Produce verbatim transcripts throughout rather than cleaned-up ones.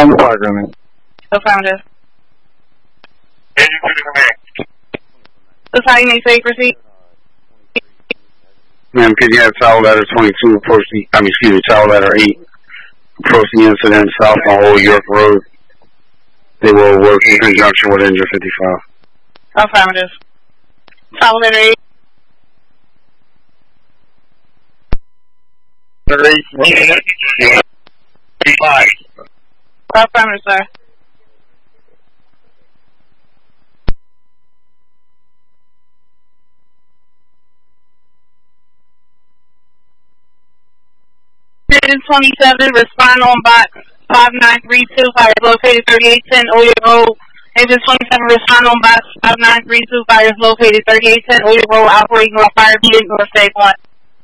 On the flight ground. Affirmative. Engine to the command. That's how you may say proceed. Ma'am, could you have tower ladder twenty-two approach the, I mean, excuse me, tower ladder eight approach the incident south on Old York Road? They will work in conjunction with engine fifty-five. Affirmative. Tower ladder eight. fifty-five. Affirmative, sir. Engine twenty-seven, respond on box five nine three two, fire located thirty-eight ten Oyer Road. Engine twenty-seven, respond on box five nine three two, fire is located thirty-eight ten Oyer Road, operating on fire being North State one.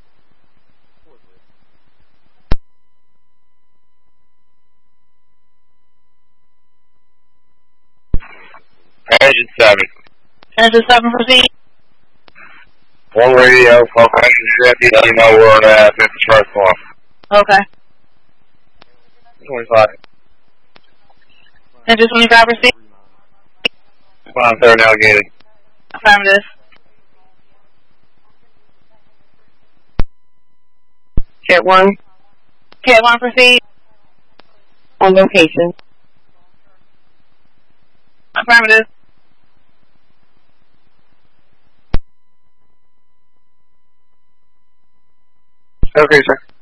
Engine seven. Engine seven, proceed. One radio, all passengers empty, let me know we're on uh, fifty first floor. Okay. twenty-five. Engine twenty-five, proceed. Come third navigated. Affirmative. Cat one. Cat one, proceed. On location. Affirmative. Okay, sir.